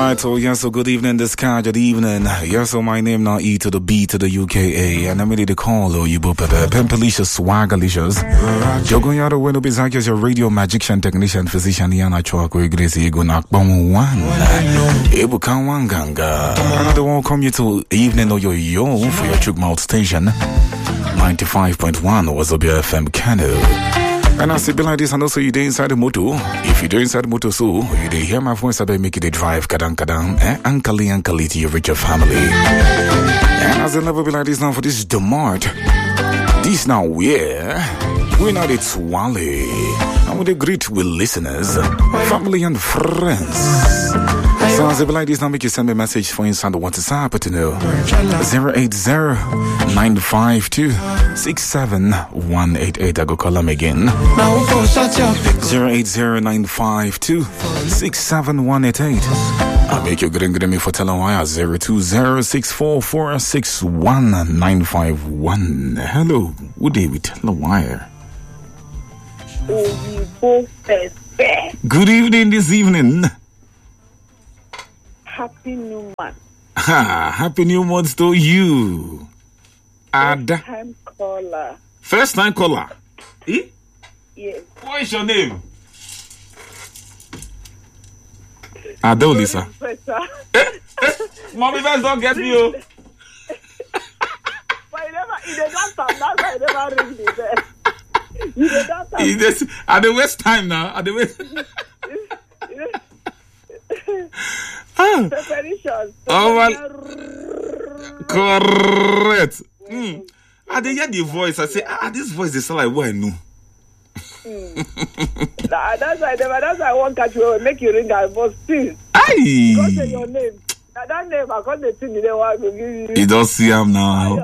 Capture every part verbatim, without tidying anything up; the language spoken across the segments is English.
Alright, so yes, so good evening, this kind, good evening. Yes, so my name now E to the B to the U K A, and I'm ready to call oh, you both pepe, pimpalicious, swagalicious. Jogon yada weno bizakis, your radio magician, technician, physician, yana chwako, igresi, ego nakbon one. Ebu kanwanganga. Another one come you to evening or yo yo for your Chuk Mouth station. ninety-five point one was a B F M Kano. And I say, be like this, and also you dey inside the motor. If you dey inside the motor, so you dey hear my voice, I better make it a drive, kadang kadang, eh? Uncle uncle to you with your family. And as I never be like this now for this Demart. This now where we're not at Swally. And with a greet with listeners, family and friends. So as I be like this now, make you send me a message for inside the WhatsApp to know zero eight zero nine five two six seven one eight eight. I go call them again. zero eight zero nine five two six seven one eight eight. I'll make you gring me for telling why zero two zero six four four six one nine five one. Hello, good day with the wire. Good evening this evening. Happy New Month. Ha, happy New Month to you. First time caller. First time caller. Eh? Yes. What is your name? Adolisa. Mommy, guys don't get me. Oh. But you never, you did not sound, that's why you never ring the bell. You did not sound. This, at the waste time now. At the waste. Ah. Preparations. Oh, well. Correct. Mm. I dey hear the voice. I say, ah, this voice is like what I know. Mm. Nah, that's why. That's why I won't catch you. Make you ring our voice still. Aye. Go say your name. Now that name, I can't the thing you don't want to give you. You don't see him now.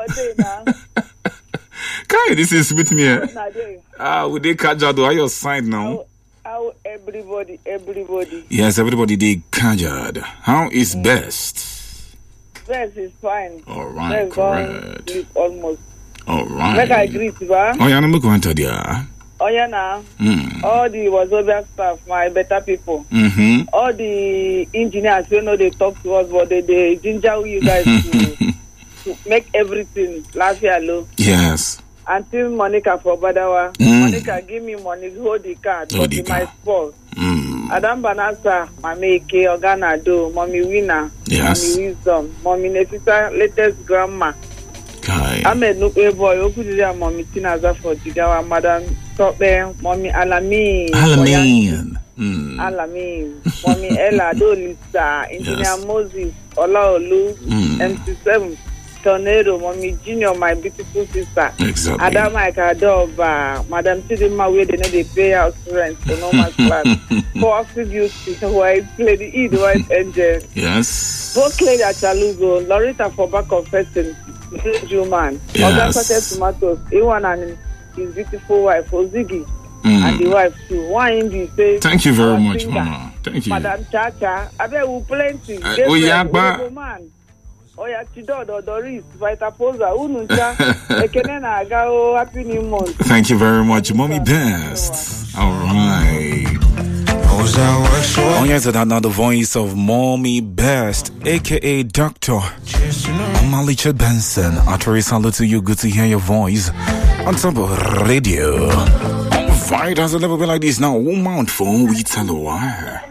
Kai, this is with me. Ah, we dey catch out. Are your side now? How everybody, everybody. Yes, everybody dey catch. How is mm. best? Best is fine. All right, best correct. Almost. All right. Make I greet, ba? Oh yeah, I'm going to there. Oh yeah, now. Mm. All the Wazobia staff, my better people. Mm-hmm. All the engineers, you know, they talk to us, but they, they ginger you guys to, to make everything last year low. Yes. Until Monica for Badawa. Mm. Monica, give me money, hold the card. Hold the card. My sport. Mm. Adam Banasa, Mami Ike, Ogana Do, Mommy Winner, yes. Mommy Wisdom, Mommy Nefisa, latest grandma. Kai. Ahmed Nuke Boy, Okudia, Mommy Tinaza for Jigawa, Madam Tope, Mommy Alamin. Alamin. Mm. Alamin. Mommy Ella, Dolisa, Engineer yes. Moses, Olaolu, mm. M C seven. Tornado, Mommy Junior, my beautiful sister. Exactly. Adam Ikadoba, Madam Chidima, where they know they pay out rent for no man's plan. Powerful beauty, white lady, Eid, white angel. Yes. Both lady at Chalugo, Loretta for back confessing, Juman. Yes. Other tomatoes, Iwan and his beautiful wife, Ozigi, mm. and the wife too. One Indy say. Thank you very much, singer, Mama. Thank you. Madam Chacha, I bet we plenty. Uh, oh, yeah, but. Oh yeah, Chido, Doris, Vita Posa, Ununcha, Ekenena, Agao, Happy New Month. Thank you very much, Mommy Best. All right. Oh yes, that's now the voice of Mommy Best, aka Doctor Malicha Benson. Artery salute to you. Good to hear your voice on top of radio. All right, as a level bit like this now, one mount phone, we tell the wire.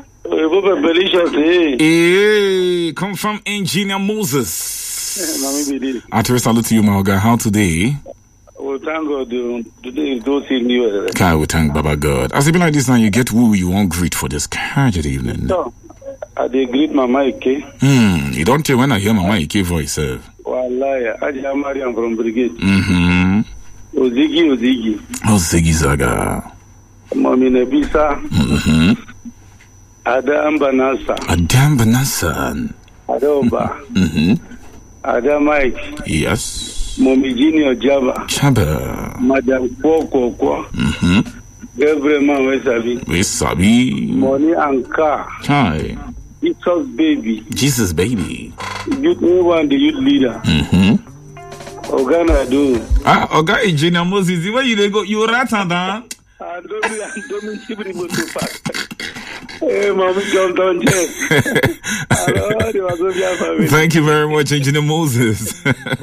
Hey, come from Engineer Moses. I salute to you, my guy. How today? Well, thank God. Today is those in you. Okay, we thank Baba God. As it be like this now, you get who you want greet for this casual evening. No, I did greet Mama Ike. Hmm, you don't tell when I hear Mama Ike voice, sir. Wallahi, I am Mariam from Brigade. Mm-hmm. Ozigi, Ozigi. Ozigi Zaga. Mommy Nebisa. Mm-hmm. Adam Banasa. Adam Banasa. Adoba. Mm-hmm. Adam Mike. Yes. Mommy Junior Java. Java. Madam Kwoko Kwa. Mm-hmm. Every man we sabi. We sabi. Money and car. Hi. Jesus baby. Jesus baby. Youth one the youth leader. Mm-hmm. Ogana do. Ah, Oga Engineer Moses. Where you they go? You rat down. I don't. I don't. Hey, Mommy John Don Thank you very much, Engineer Moses.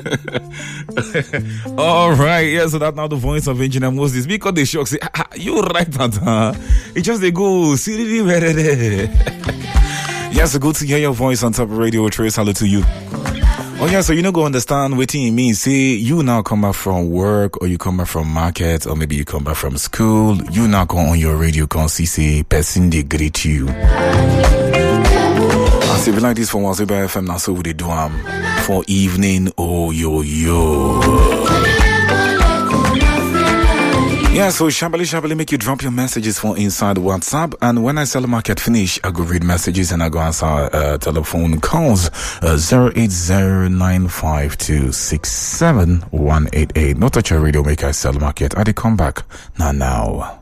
All right, yeah, so that's now the voice of Engineer Moses. Because they shock say, ah, you right, huh? It just they go, see, yes, so good to hear your voice on top of Radio Trace. Hello to you. Oh yeah, so you know go understand what it means. Say you now come back from work, or you come back from market, or maybe you come back from school. You now go on your radio, can see say person they greet you. I say we like this for Waziba F M now, so we they do um for evening. Oh yo yo. Yeah, so Shabali Shabali make you drop your messages for inside WhatsApp, and when I sell the market finish, I go read messages and I go answer uh, telephone calls uh, zero eight zero nine five two six seven one eight eight. Not touch your radio, make I sell the market. I they come back now now.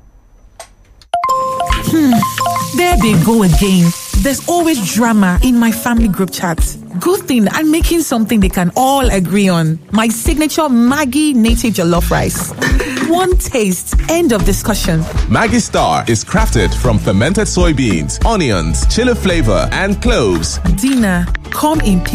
Hmm, there they go again. There's always drama in my family group chat. Good thing I'm making something they can all agree on. My signature Maggi native jollof rice. One taste, end of discussion. Maggi Star is crafted from fermented soybeans, onions, chili flavor, and cloves. Dinner, come in peace.